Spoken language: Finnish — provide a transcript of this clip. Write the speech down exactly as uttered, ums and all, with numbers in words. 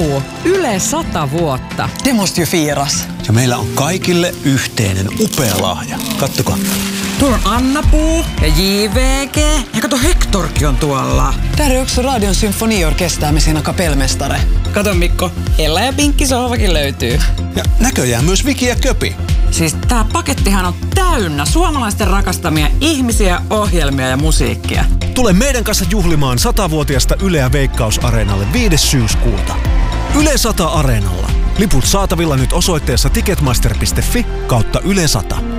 Juu, Yle sata vuotta. Det måste ju firas. Ja meillä on kaikille yhteinen upea lahja. Kattokaa. Tuolla on Anna-Puu ja J V G. Ja kato, Hectorkin on tuolla. Där är också Radion symfoniorkester med sina kapellmästare. Kato Mikko, Ella ja Pinkki sohvakin löytyy. Ja näköjään myös Viki ja Köpi. Siis tää pakettihan on täynnä suomalaisten rakastamia ihmisiä, ohjelmia ja musiikkia. Tule meidän kanssa juhlimaan satavuotiasta Yleä Veikkaus-areenalle viides syyskuuta. Yle sata Areenalla. Liput saatavilla nyt osoitteessa ticketmaster piste fi kautta Yle sata.